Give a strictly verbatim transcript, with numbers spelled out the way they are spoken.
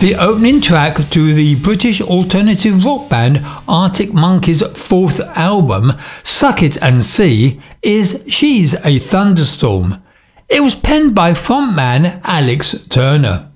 The opening track to the British alternative rock band Arctic Monkeys' fourth album, Suck It and See, is She's a Thunderstorm. It was penned by frontman Alex Turner.